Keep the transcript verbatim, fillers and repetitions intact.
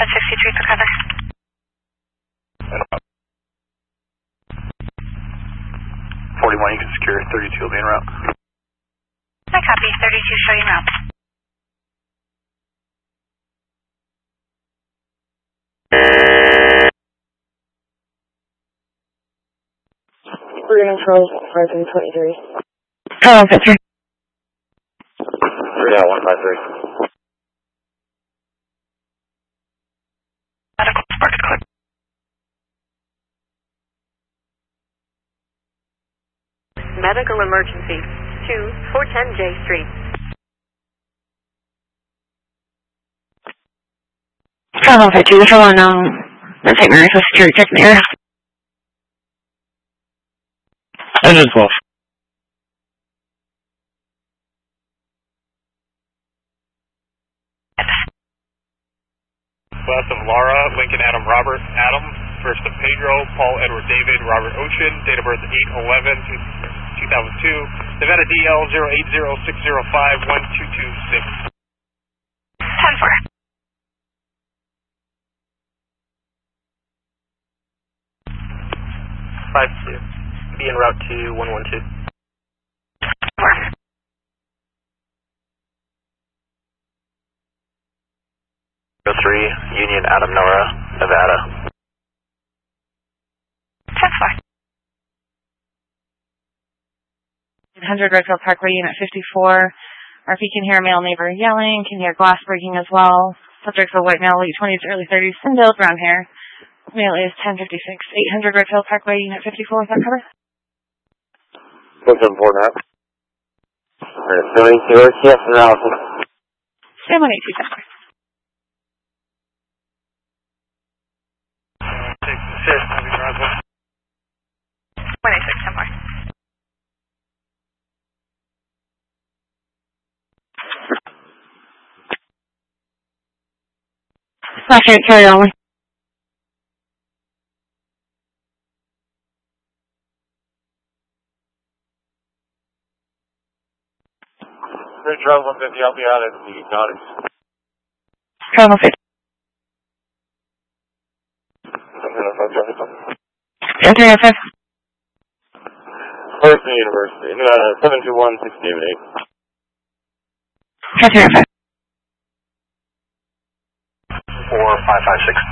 ten sixty-three for cover. forty-one, you can secure thirty-two will be en route. I copy, thirty-two showing route. We're going to control five three twenty-three. Oh, that's right. three out one five three. Medical spark is clear. Medical emergency, two four ten J Street. Travel fifty, this one, um, the Saint Mary's with security check there. Engine twelve. West of Laura, Lincoln Adam Robert Adam, first of Pedro, Paul Edward David, Robert Ocean, date of birth eight eleven two thousand two, Nevada D L zero eight zero six zero five one two two six. ten four. five two. Be en route to one one two. four. three, Union Adam Nora, Nevada. ten four. one hundred Redfield Parkway, Unit fifty-four. R P can hear a male neighbor yelling, can hear glass breaking as well. Subject's a white male, late twenties, early thirties, thin-billed, brown hair. Male is ten fifty-six. eight hundred Redfield Parkway, Unit fifty-four, with that cover? one seven four now. Alright, doing your C S analysis. Sam one eight two seven. one eight six, ten four. Flash eight, carry only. Bridge Road one fifty, I'll be out at the Goddess. Travel fifty. three oh five. First University, Nevada, seven two one six eight eight. three oh five. four five five six.